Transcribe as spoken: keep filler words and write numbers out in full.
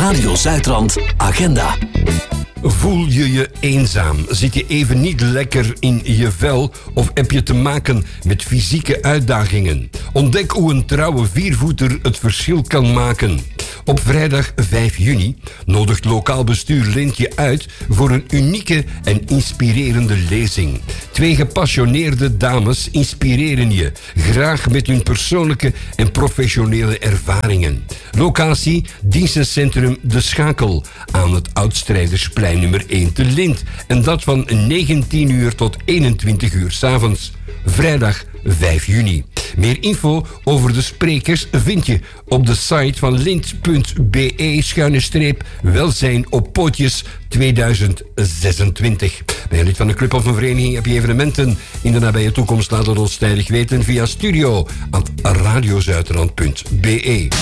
Radio Zuidrand Agenda. Voel je je eenzaam? Zit je even niet lekker in je vel? Of heb je te maken met fysieke uitdagingen? Ontdek hoe een trouwe viervoeter het verschil kan maken. Op vrijdag vijf juni nodigt lokaal bestuur Lint je uit voor een unieke en inspirerende lezing. Twee gepassioneerde dames inspireren je, graag met hun persoonlijke en professionele ervaringen. Locatie, dienstencentrum De Schakel aan het Oudstrijdersplein nummer één te Lint. En dat van negentien uur tot eenentwintig uur 's avonds. Vrijdag vijf juni. Meer info over de sprekers vind je op de site van lint.be schuine streep welzijn op pootjes tweeduizend zesentwintig. Ben je lid van een club of een vereniging? Heb je evenementen in de nabije toekomst? Laat het ons tijdig weten via studio at radiozuiderland punt be.